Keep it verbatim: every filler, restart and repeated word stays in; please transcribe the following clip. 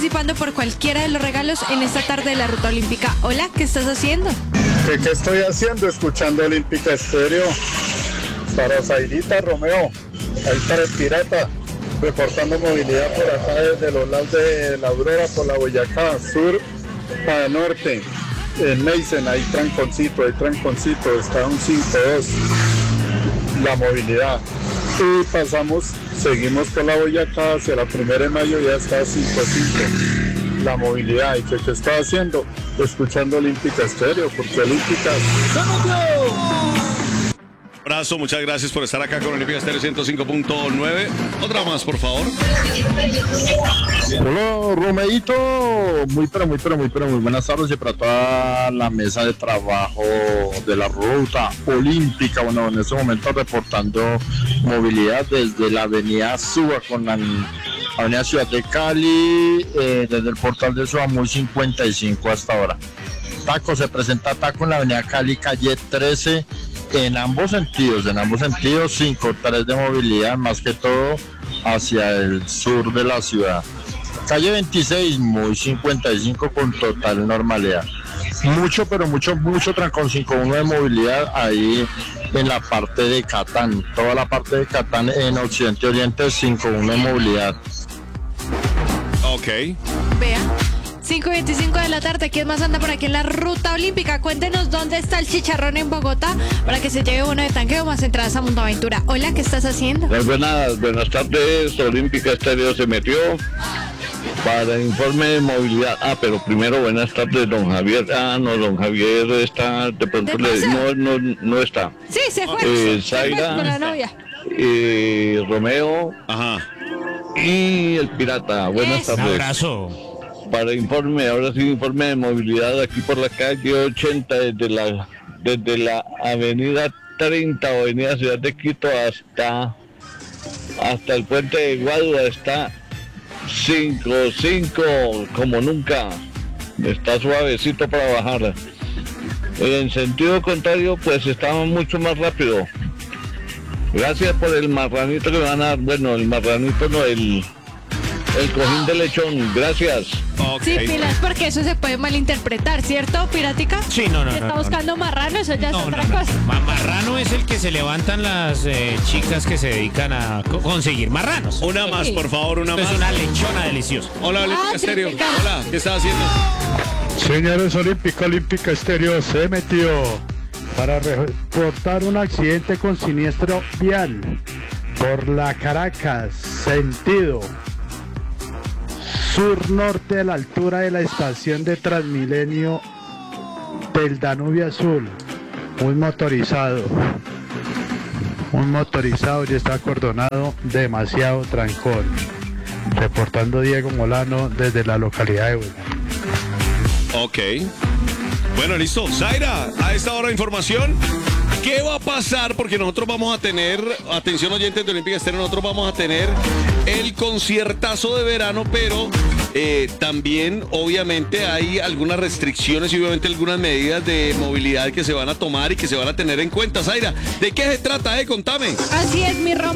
participando por cualquiera de los regalos en esta tarde de la Ruta Olímpica. Hola, ¿qué estás haciendo? ¿Qué, qué estoy haciendo? Escuchando Olímpica Estéreo. Para Zairita Romeo, ahí para el Pirata, reportando movilidad por acá desde los lados de la Aurora, por la Boyacá, sur para norte. En Mason, hay tranconcito, hay tranconcito, está un cinco dos, la movilidad. Y pasamos, seguimos por la Boyacá hacia la primera de mayo, ya está cinco cinco, la movilidad. ¿Y qué, qué está haciendo? Escuchando Olímpica Estéreo, porque Olímpica... Abrazo, muchas gracias por estar acá con Olímpica Estéreo ciento cinco punto nueve. Otra más, por favor. Hola, Romeito. Muy, pero, muy, pero, muy, pero, muy buenas tardes y para toda la mesa de trabajo de la Ruta Olímpica. Bueno, en este momento reportando movilidad desde la avenida Suba con la avenida Ciudad de Cali, eh, desde el portal de Suba, cincuenta y cinco hasta ahora. Taco, se presenta taco en la avenida Cali, calle trece. En ambos sentidos, en ambos sentidos, cinco tres de movilidad, más que todo hacia el sur de la ciudad. Calle veintiséis, muy cincuenta y cinco con total normalidad. Mucho, pero mucho, mucho trancón cinco uno de movilidad ahí en la parte de Catán. Toda la parte de Catán en Occidente Oriente, cinco uno de movilidad. Ok. Vean. cinco y veinticinco de la tarde, ¿quién más anda por aquí en la Ruta Olímpica? Cuéntenos dónde está el chicharrón en Bogotá para que se lleve uno de tanque o más entradas a Mundo Aventura. Hola, ¿qué estás haciendo? Muy buenas, buenas tardes, Olímpica Estéreo se metió para el informe de movilidad. Ah, pero primero buenas tardes, don Javier. Ah, no, don Javier está, de pronto ¿De le, paseo? no, no, no está. Sí, se fue. Eh, Se fue Zaira. con la novia. Eh, Romeo Ajá. y el Pirata. Buenas Eso. Un tardes. abrazo. Para informe, ahora sí, informe de movilidad aquí por la calle ochenta, desde la, desde la avenida treinta o avenida Ciudad de Quito hasta, hasta el puente de Guadua, está cinco cinco como nunca, está suavecito para bajar. En sentido contrario, pues estaba mucho más rápido. Gracias por el marranito que me van a dar, bueno, el marranito no, el... El cojín de lechón, gracias. Okay. Sí, pilas, porque eso se puede malinterpretar, ¿cierto, Piratica? Sí, no, no, Se no, está no, buscando marrano, eso ya No, es no, otra no. cosa. Ma- Marrano es el que se levantan las eh, chicas que se dedican a co- conseguir marranos. Una más, por favor, una Esto más. es una lechona deliciosa. Hola, Olímpica Ah, Estéreo. triplica. Hola, ¿qué estás haciendo? Señores, Olímpica, Olímpica Estéreo se metió para reportar un accidente con siniestro vial por la Caracas, sentido sur-norte a la altura de la estación de Transmilenio del Danubio Azul. Un motorizado, un motorizado ya está acordonado, demasiado trancón. Reportando Diego Molano desde la localidad de Buenos. Ok. Bueno, listo. Zaira, a esta hora de información, ¿qué va a pasar? Porque nosotros vamos a tener, atención oyentes de Olímpica Estéreo, nosotros vamos a tener el conciertazo de verano, pero eh, también obviamente hay algunas restricciones y obviamente algunas medidas de movilidad que se van a tomar y que se van a tener en cuenta. Zaira, ¿de qué se trata, eh? Contame. Así es, mi Roma.